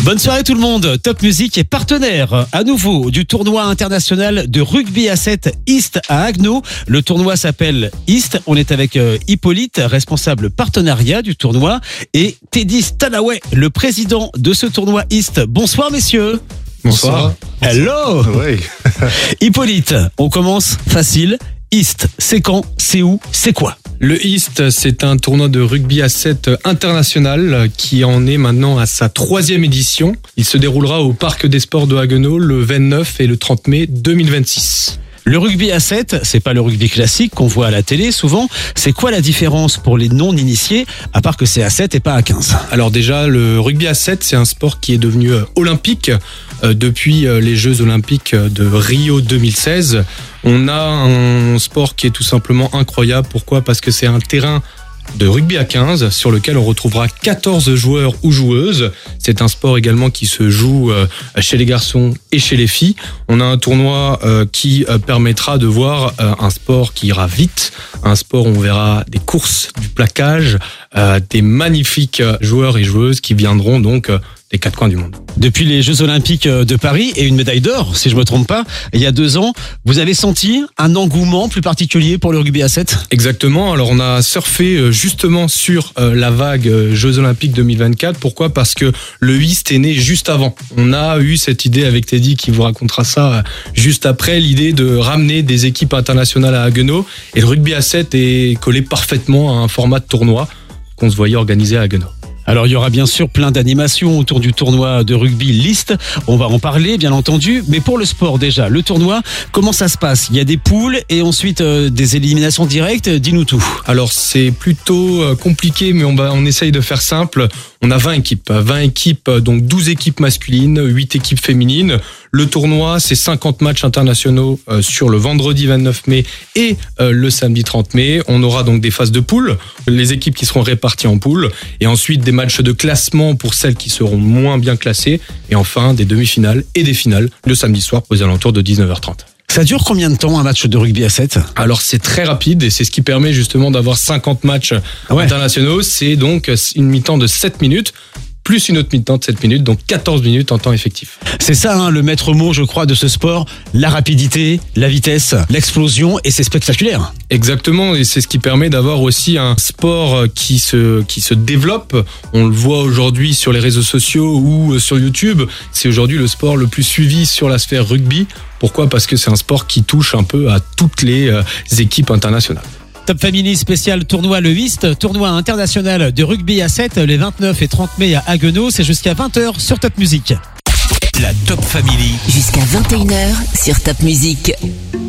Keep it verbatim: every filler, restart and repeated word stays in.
Bonne soirée tout le monde. Top Music est partenaire à nouveau du tournoi international de rugby à sept East à Haguenau. Le tournoi s'appelle East. On est avec Hippolyte, responsable partenariat du tournoi, et Teddy Stanaway, le président de ce tournoi East. Bonsoir messieurs. Bonsoir. Hello. Oui. Hippolyte, on commence facile. East, c'est quand, c'est où, c'est quoi ? Le East, c'est un tournoi de rugby à sept international qui en est maintenant à sa troisième édition. Il se déroulera au Parc des Sports de Haguenau le vingt-neuf et le trente mai deux mille vingt-six. Le rugby à sept, c'est pas le rugby classique qu'on voit à la télé souvent. C'est quoi la différence pour les non-initiés, à part que c'est à sept et pas à quinze ? Alors déjà, le rugby à sept, c'est un sport qui est devenu olympique euh, depuis les Jeux olympiques de Rio deux mille seize. On a un sport qui est tout simplement incroyable. Pourquoi ? Parce que c'est un terrain de rugby à quinze sur lequel on retrouvera quatorze joueurs ou joueuses. C'est un sport également qui se joue chez les garçons et chez les filles. On a un tournoi qui permettra de voir un sport qui ira vite, un sport où on verra des courses, du plaquage, des magnifiques joueurs et joueuses qui viendront donc des quatre coins du monde. Depuis les Jeux Olympiques de Paris et une médaille d'or, si je me trompe pas, il y a deux ans, vous avez senti un engouement plus particulier pour le rugby à sept ? Exactement. Alors on a surfé justement sur la vague Jeux Olympiques deux mille vingt-quatre. Pourquoi ? Parce que le East est né juste avant. On a eu cette idée avec Teddy qui vous racontera ça juste après, l'idée de ramener des équipes internationales à Haguenau. Et le rugby à sept est collé parfaitement à un format de tournoi qu'on se voyait organiser à Haguenau. Alors il y aura bien sûr plein d'animations autour du tournoi de rugby List. On va en parler bien entendu. Mais pour le sport déjà, le tournoi, comment ça se passe ? Il y a des poules et ensuite euh, des éliminations directes. Dis-nous tout. Alors c'est plutôt compliqué, mais on, va, on essaye de faire simple. On a vingt équipes. vingt équipes, donc douze équipes masculines, huit équipes féminines. Le tournoi, c'est cinquante matchs internationaux euh, sur le vendredi vingt-neuf mai et euh, le samedi trente mai. On aura donc des phases de poules, les équipes qui seront réparties en poules, et ensuite des matchs de classement pour celles qui seront moins bien classées, et enfin des demi-finales et des finales le samedi soir aux alentours de dix-neuf heures trente. Ça dure combien de temps un match de rugby à sept ? Alors c'est très rapide et c'est ce qui permet justement d'avoir cinquante matchs ah ouais. internationaux. C'est donc une mi-temps de sept minutes. Plus une autre mi-temps de sept minutes, donc quatorze minutes en temps effectif. C'est ça hein, le maître mot, je crois, de ce sport, la rapidité, la vitesse, l'explosion, et c'est spectaculaire. Exactement, et c'est ce qui permet d'avoir aussi un sport qui se, qui se développe. On le voit aujourd'hui sur les réseaux sociaux ou sur YouTube. C'est aujourd'hui le sport le plus suivi sur la sphère rugby. Pourquoi ? Parce que c'est un sport qui touche un peu à toutes les équipes internationales. Top Family spécial tournoi le East, tournoi international de rugby à sept les vingt-neuf et trente mai à Haguenau. C'est jusqu'à vingt heures sur Top Music. La Top Family. Jusqu'à vingt et une heures sur Top Music.